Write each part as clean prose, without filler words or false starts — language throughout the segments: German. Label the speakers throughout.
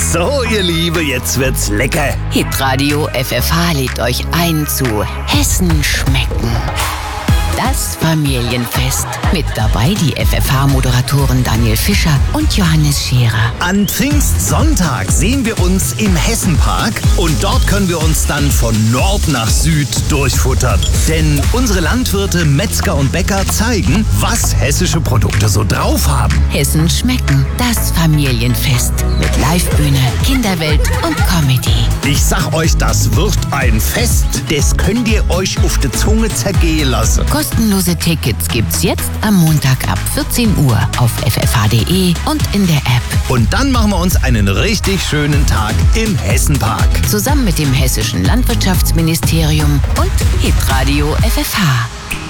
Speaker 1: So, ihr Liebe, jetzt wird's lecker.
Speaker 2: Hitradio FFH lädt euch ein zu Hessen schmecken. Das Familienfest. Mit dabei die FFH-Moderatoren Daniel Fischer und Johannes Scherer.
Speaker 1: An Pfingstsonntag sehen wir uns im Hessenpark und dort können wir uns dann von Nord nach Süd durchfuttern. Denn unsere Landwirte, Metzger und Bäcker zeigen, was hessische Produkte so drauf haben.
Speaker 2: Hessen schmecken. Das Familienfest. Mit Livebühne, Kinderwelt und Comedy.
Speaker 1: Ich sag euch, das wird ein Fest. Das könnt ihr euch auf die Zunge zergehen lassen.
Speaker 2: Kostenlose Tickets gibt's jetzt am Montag ab 14 Uhr auf ffh.de und in der App.
Speaker 1: Und dann machen wir uns einen richtig schönen Tag im Hessenpark.
Speaker 2: Zusammen mit dem Hessischen Landwirtschaftsministerium und Hitradio FFH.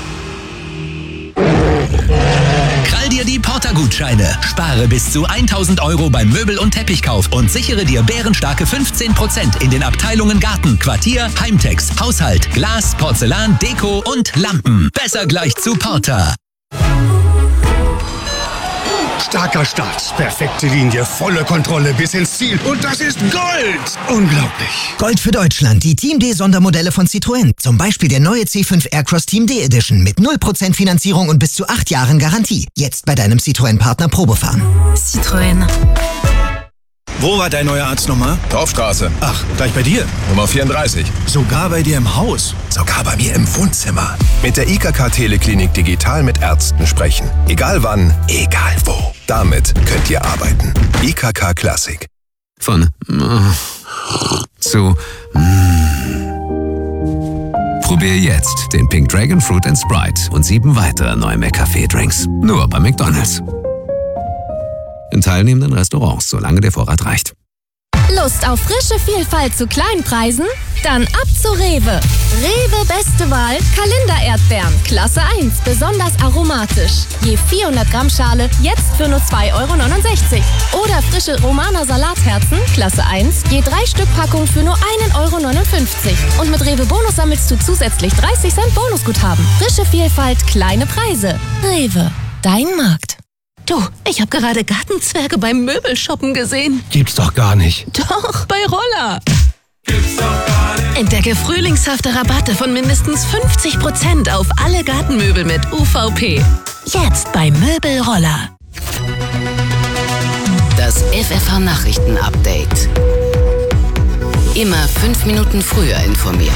Speaker 3: Krall dir die Porter-Gutscheine. Spare bis zu 1.000 € beim Möbel- und Teppichkauf und sichere dir bärenstarke 15% in den Abteilungen Garten, Quartier, Heimtex, Haushalt, Glas, Porzellan, Deko und Lampen. Besser gleich zu Porter.
Speaker 4: Starker Start, perfekte Linie, volle Kontrolle bis ins Ziel. Und das ist Gold! Unglaublich.
Speaker 5: Gold für Deutschland, die Team D-Sondermodelle von Citroën. Zum Beispiel der neue C5 Aircross Team D Edition mit 0% Finanzierung und bis zu 8 Jahren Garantie. Jetzt bei deinem Citroën-Partner Probefahren.
Speaker 6: Citroën.
Speaker 7: Wo war dein neuer Arzt nochmal?
Speaker 8: Dorfstraße.
Speaker 7: Ach, gleich bei dir?
Speaker 8: Nummer 34.
Speaker 7: Sogar bei dir im Haus?
Speaker 8: Sogar bei mir im Wohnzimmer. Mit der IKK Teleklinik digital mit Ärzten sprechen. Egal wann, egal wo. Damit könnt ihr arbeiten. IKK Classic.
Speaker 9: Von zu Probier jetzt den Pink Dragon Fruit & Sprite und 7 weitere neue McCafé-Drinks. Nur bei McDonald's. In teilnehmenden Restaurants, solange der Vorrat reicht.
Speaker 6: Lust auf frische Vielfalt zu kleinen Preisen? Dann ab zu Rewe. Rewe beste Wahl, Kalender-Erdbeeren, Klasse 1, besonders aromatisch. Je 400 Gramm Schale, jetzt für nur 2,69 €. Oder frische Romaner Salatherzen, Klasse 1, je 3 Stück Packung für nur 1,59 €. Und mit Rewe Bonus sammelst du zusätzlich 30 Cent Bonusguthaben. Frische Vielfalt, kleine Preise. Rewe, dein Markt.
Speaker 10: Du, ich habe gerade Gartenzwerge beim Möbelshoppen gesehen.
Speaker 4: Gibt's doch gar nicht.
Speaker 10: Doch, bei Roller. Gibt's doch gar nicht. Entdecke frühlingshafte Rabatte von mindestens 50% auf alle Gartenmöbel mit UVP. Jetzt bei Möbelroller.
Speaker 2: Das FFH-Nachrichten-Update. Immer 5 Minuten früher informiert.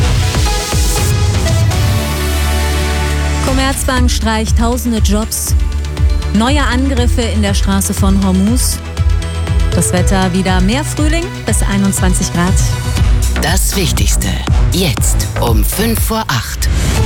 Speaker 11: Commerzbank streicht tausende Jobs. Neue Angriffe in der Straße von Hormuz. Das Wetter wieder mehr Frühling bis 21 Grad.
Speaker 2: Das Wichtigste. Jetzt um 5 vor 8.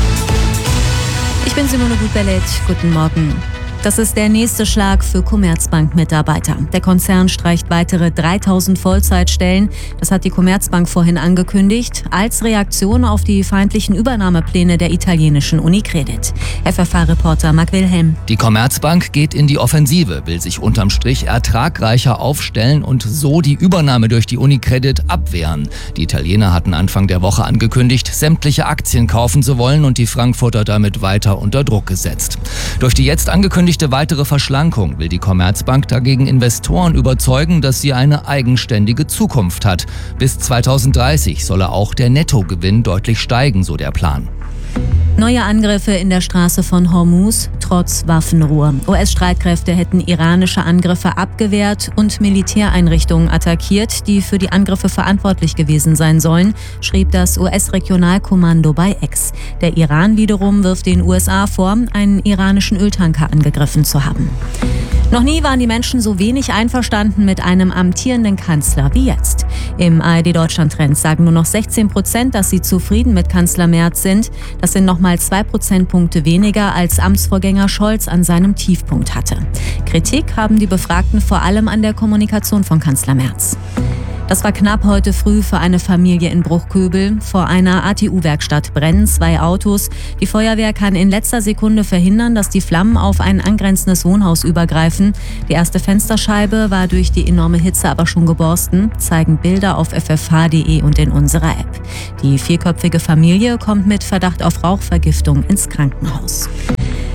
Speaker 11: Ich bin Simone Gutbellet. Guten Morgen. Das ist der nächste Schlag für Commerzbank-Mitarbeiter. Der Konzern streicht weitere 3.000 Vollzeitstellen. Das hat die Commerzbank vorhin angekündigt, als Reaktion auf die feindlichen Übernahmepläne der italienischen Unicredit. FFH-Reporter Marc Wilhelm.
Speaker 12: Die Commerzbank geht in die Offensive, will sich unterm Strich ertragreicher aufstellen und so die Übernahme durch die Unicredit abwehren. Die Italiener hatten Anfang der Woche angekündigt, sämtliche Aktien kaufen zu wollen und die Frankfurter damit weiter unter Druck gesetzt. Durch die jetzt angekündigte weitere Verschlankung will die Commerzbank dagegen Investoren überzeugen, dass sie eine eigenständige Zukunft hat. Bis 2030 solle auch der Nettogewinn deutlich steigen, so der Plan.
Speaker 11: Neue Angriffe in der Straße von Hormuz, trotz Waffenruhe. US-Streitkräfte hätten iranische Angriffe abgewehrt und Militäreinrichtungen attackiert, die für die Angriffe verantwortlich gewesen sein sollen, schrieb das US-Regionalkommando bei X. Der Iran wiederum wirft den USA vor, einen iranischen Öltanker angegriffen zu haben. Noch nie waren die Menschen so wenig einverstanden mit einem amtierenden Kanzler wie jetzt. Im ARD-Deutschland-Trend sagen nur noch 16%, dass sie zufrieden mit Kanzler Merz sind. Das sind nochmal 2 Prozentpunkte weniger, als Amtsvorgänger Scholz an seinem Tiefpunkt hatte. Kritik haben die Befragten vor allem an der Kommunikation von Kanzler Merz. Das war knapp heute früh für eine Familie in Bruchköbel. Vor einer ATU-Werkstatt brennen 2 Autos. Die Feuerwehr kann in letzter Sekunde verhindern, dass die Flammen auf ein angrenzendes Wohnhaus übergreifen. Die erste Fensterscheibe war durch die enorme Hitze aber schon geborsten, zeigen Bilder auf ffh.de und in unserer App. Die 4-köpfige Familie kommt mit Verdacht auf Rauchvergiftung ins Krankenhaus.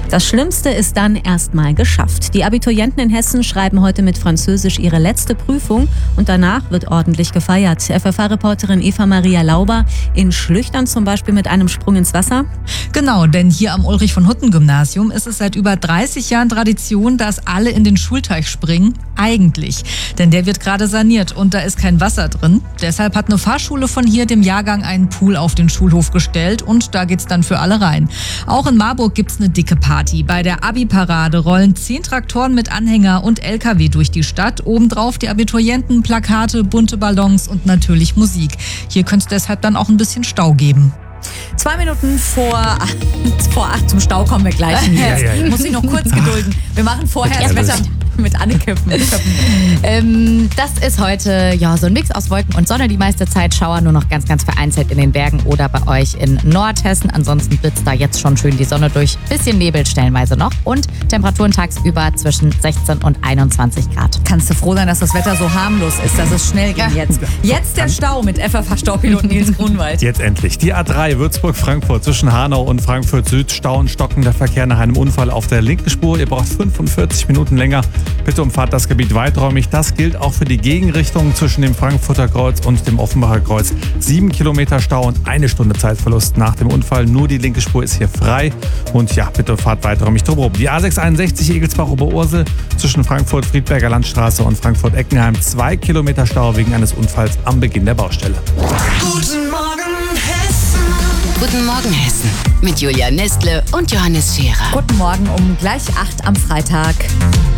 Speaker 11: Das Schlimmste ist dann erstmal geschafft. Die Abiturienten in Hessen schreiben heute mit Französisch ihre letzte Prüfung und danach wird ordentlich gefeiert. FFH-Reporterin Eva-Maria Lauber in Schlüchtern zum Beispiel mit einem Sprung ins Wasser.
Speaker 13: Genau, denn hier am Ulrich-von-Hutten-Gymnasium ist es seit über 30 Jahren Tradition, dass alle in den Schulteich springen. Eigentlich. Denn der wird gerade saniert und da ist kein Wasser drin. Deshalb hat eine Fahrschule von hier dem Jahrgang einen Pool auf den Schulhof gestellt und da geht's dann für alle rein. Auch in Marburg gibt's eine dicke Party. Bei der Abi-Parade rollen 10 Traktoren mit Anhänger und LKW durch die Stadt. Obendrauf die Abiturienten, Plakate, bunte Ballons und natürlich Musik. Hier könnte es deshalb dann auch ein bisschen Stau geben.
Speaker 14: 2 Minuten vor 8 zum Stau kommen wir gleich. Jetzt muss ich noch kurz gedulden. Wir machen vorher das Wetter mit Anneköpfen. Das ist heute so ein Mix aus Wolken und Sonne. Die meiste Zeit Schauer, nur noch ganz, ganz vereinzelt in den Bergen oder bei euch in Nordhessen. Ansonsten blitzt da jetzt schon schön die Sonne durch. Bisschen Nebel stellenweise noch. Und Temperaturen tagsüber zwischen 16 und 21 Grad. Kannst du froh sein, dass das Wetter so harmlos ist, dass es schnell ging jetzt. Jetzt der Stau mit FFH-Staupilot Nils Grunwald.
Speaker 15: Jetzt endlich. Die A3 Würzburg-Frankfurt zwischen Hanau und Frankfurt Süd. Stau und stockender Verkehr nach einem Unfall auf der linken Spur. Ihr braucht 45 Minuten länger. Bitte umfahrt das Gebiet weiträumig. Das gilt auch für die Gegenrichtung zwischen dem Frankfurter Kreuz und dem Offenbacher Kreuz. 7 Kilometer Stau und 1 Stunde Zeitverlust nach dem Unfall. Nur die linke Spur ist hier frei. Und bitte fahrt weiträumig drumherum. Die A661 Egelsbach-Oberursel zwischen Frankfurt-Friedberger Landstraße und Frankfurt-Eckenheim. 2 Kilometer Stau wegen eines Unfalls am Beginn der Baustelle.
Speaker 2: Guten Morgen, Hessen. Guten Morgen, Hessen. Mit Julia Nestle und Johannes Scherer.
Speaker 14: Guten Morgen um gleich 8 am Freitag.